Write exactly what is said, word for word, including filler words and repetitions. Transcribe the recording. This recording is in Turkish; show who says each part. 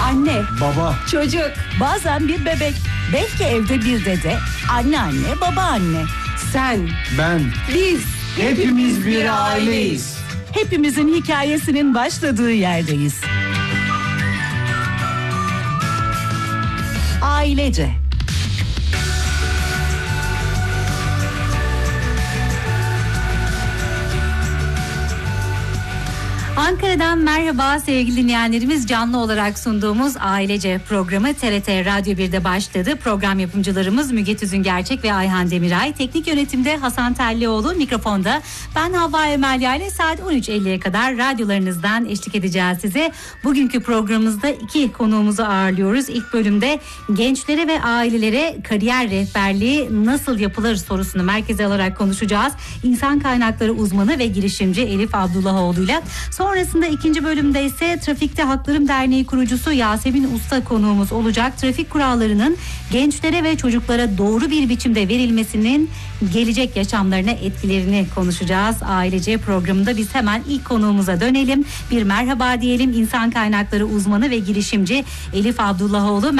Speaker 1: Anne,
Speaker 2: baba,
Speaker 1: çocuk, bazen bir bebek, belki evde bir dede, anneanne, babaanne. Sen,
Speaker 2: ben,
Speaker 1: biz,
Speaker 2: hepimiz bir aileyiz.
Speaker 1: Hepimizin hikayesinin başladığı yerdeyiz. Ailece.
Speaker 3: Ankara'dan merhaba sevgili dinleyenlerimiz, canlı olarak sunduğumuz Ailece programı T R T Radyo birde başladı. Program yapımcılarımız Müge Tüzün Gerçek ve Ayhan Demiray. Teknik yönetimde Hasan Tellioğlu, mikrofonda ben Havva Emelya ile saat on üç elliye kadar radyolarınızdan eşlik edeceğiz size. Bugünkü programımızda iki konuğumuzu ağırlıyoruz. İlk bölümde gençlere ve ailelere kariyer rehberliği nasıl yapılır sorusunu merkeze alarak konuşacağız. İnsan kaynakları uzmanı ve girişimci Elif Abdullahoğlu ile. Sonrasında ikinci bölümde ise Trafikte Haklarım Derneği kurucusu Yasemin Usta konuğumuz olacak. Trafik kurallarının gençlere ve çocuklara doğru bir biçimde verilmesinin gelecek yaşamlarına etkilerini konuşacağız. Ailece programında biz hemen ilk konuğumuza dönelim. Bir merhaba diyelim. İnsan kaynakları uzmanı ve girişimci Elif Abdullahoğlu.